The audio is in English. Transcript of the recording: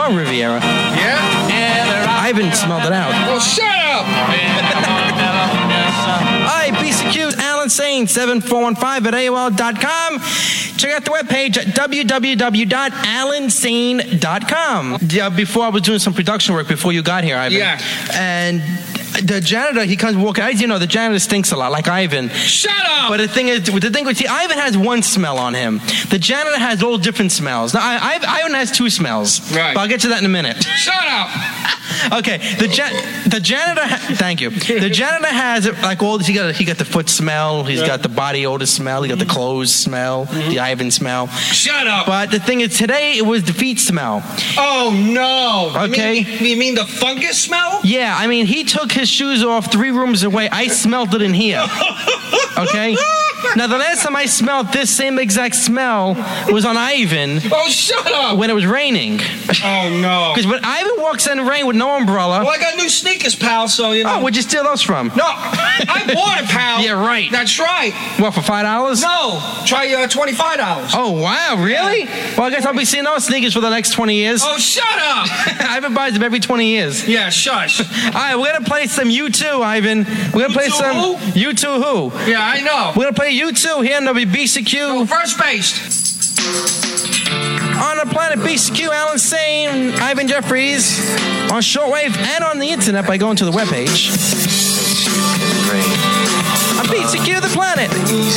smell Riviera. Yeah? Ivan smelled it out. Well, shut up! All right, BCQ, Alan Sane, 7415 at AOL.com. Check out the webpage at www.alansane.com. Before I was doing some production work before you got here, Ivan. Yeah. And the janitor, he comes walking. As you know, the janitor stinks a lot, like Ivan. Shut up! But the thing is, see, Ivan has one smell on him. The janitor has all different smells. Now, Ivan has two smells. Right. But I'll get to that in a minute. Shut up! Okay, the janitor. Thank you. The janitor has like all. He got the foot smell. He's got the body odor smell. He got the clothes smell. The Ivan smell. Shut up! But the thing is, today it was the feet smell. Oh no! Okay. You mean the fungus smell? Yeah, I mean he took his shoes off 3 rooms away. I smelled it in here. Okay. Now the last time I smelled this same exact smell was on Ivan. Oh, shut up! When it was raining. Oh no! Because when Ivan walks in the rain with no umbrella. Well, I got new sneakers, pal. So you know. Oh, where'd you steal those from? No, I bought it, pal. Yeah, right. That's right. What, for $5? No, try $25. Oh wow, really? Yeah. Well, I guess I'll be seeing those sneakers for the next 20 years. Oh, shut up! Ivan buys them every 20 years. Yeah, shush. All right, we're gonna play some U2, Ivan. We're gonna play some U2 who? Yeah, I know. We're gonna play U2 here on WBCQ. Oh, first base. On the planet BCQ, Alan Sane, Ivan Jeffries, on shortwave and on the internet by going to the webpage. On BCQ, the planet.